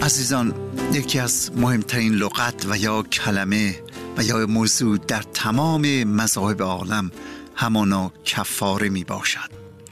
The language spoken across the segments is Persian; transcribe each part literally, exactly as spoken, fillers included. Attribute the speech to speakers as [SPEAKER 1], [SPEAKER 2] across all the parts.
[SPEAKER 1] عزیزان، یکی از مهمترین لغت و یا کلمه و یا موضوع در تمام مذاهب عالم همانا کفاره می باشد.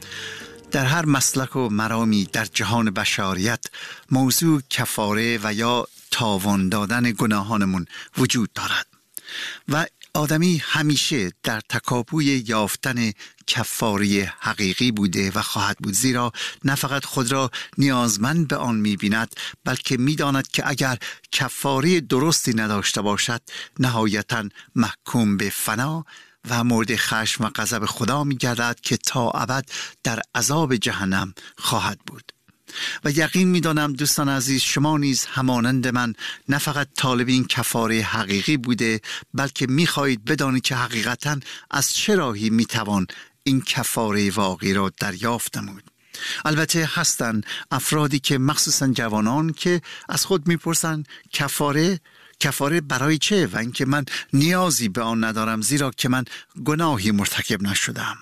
[SPEAKER 1] در هر مسلک و مرامی در جهان بشریت موضوع کفاره و یا تاوان دادن گناهانمون وجود دارد و آدمی همیشه در تکاپوی یافتن کفاره حقیقی بوده و خواهد بود، زیرا نه فقط خود را نیازمند به آن می‌بیند، بلکه می‌داند که اگر کفاره درستی نداشته باشد نهایتاً محکوم به فنا و مورد خشم و غضب خدا می‌گردد که تا ابد در عذاب جهنم خواهد بود. و یقین می‌دانم دوستان عزیز، شما نیز همانند من نه فقط طالب این کفاره حقیقی بوده، بلکه می‌خواهید بدانید که حقیقتاً از چه راهی می‌توان این کفاره واقعی را دریافت نمود. البته هستند افرادی که مخصوصاً جوانان که از خود می‌پرسند کفاره کفاره برای چه؟ و اینکه من نیازی به آن ندارم، زیرا که من گناهی مرتکب نشدم.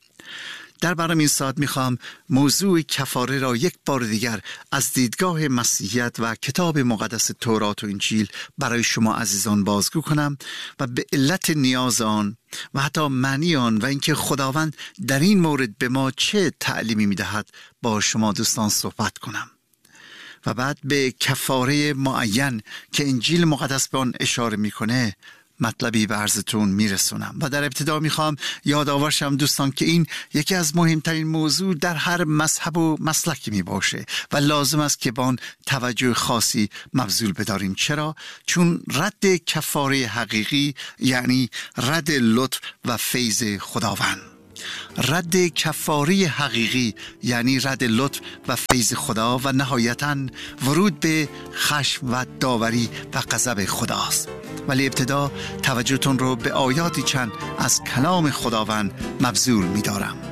[SPEAKER 1] در برنامه این ساعت میخوام موضوع کفاره را یک بار دیگر از دیدگاه مسیحیت و کتاب مقدس تورات و انجیل برای شما عزیزان بازگو کنم و به علت نیاز آن و حتی معنی آن و اینکه خداوند در این مورد به ما چه تعلیمی میدهد با شما دوستان صحبت کنم و بعد به کفاره معین که انجیل مقدس به آن اشاره میکنه مطلبی به عرضتون میرسونم. و در ابتدا میخوام یادآور شم دوستان که این یکی از مهمترین موضوع در هر مذهب و مسلکی میباشه و لازم است که با آن توجه خاصی مبذول بداریم. چرا؟ چون رد کفاره حقیقی یعنی رد لطف و فیض خداوند. رد کفاره حقیقی یعنی رد لطف و فیض خدا و نهایتاً ورود به خشم و داوری و غضب خداست. ولی ابتدا توجهتون رو به آیاتی چند از کلام خداوند مبذول می دارم.